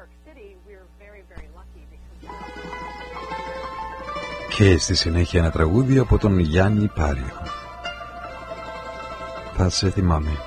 Και στη συνέχεια ένα τραγούδι από τον Γιάννη Πάριο. Θα σε θυμάμαι.